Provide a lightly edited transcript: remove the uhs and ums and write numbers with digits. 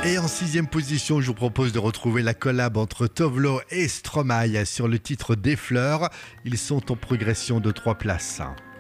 Et en 6e position, je vous propose de retrouver la collab entre Tovlo et Stromae sur le titre Des Fleurs. Ils sont en progression de 3 places.